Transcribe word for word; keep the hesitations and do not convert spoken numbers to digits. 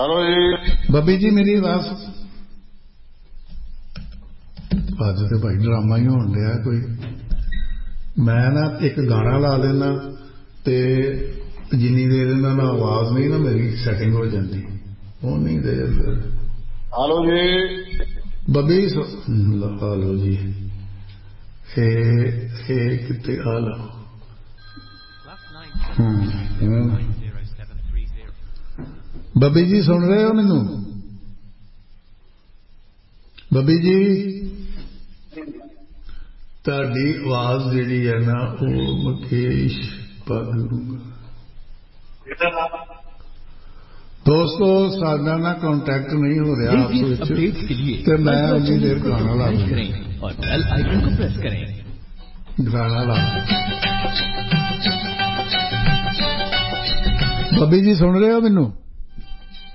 hello जी बब्बी जी मेरी आवाज अज तो भाई ड्रामा ही होन दिया कोई मैं ना एक गाना ला देना ते जिन्नी देर इन्हां नाल आवाज नहीं ना मेरी सैटिंग हो जाती उन्नी देर फिर हेलो जी बब्बी हालो जी हे हे किते हालो बब्बी जी सुन रहे हो मैनू बब्बी जी ਤੁਹਾਡੀ आवाज ਜਿਹੜੀ है ना वो मुकेश पागरूंगा दोस्तों साडा ना कॉन्टैक्ट नहीं हो रहा आपस अपडेट्स के लिए तो मैं उन्नी देर गाना ला करें और बेल आइकन को प्रेस करें गाना ला बब्बी जी सुन रहे हो मैनू